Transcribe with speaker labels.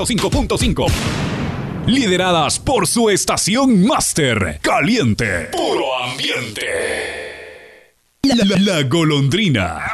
Speaker 1: 5.5. Lideradas por su estación máster, caliente, puro ambiente. La Golondrina.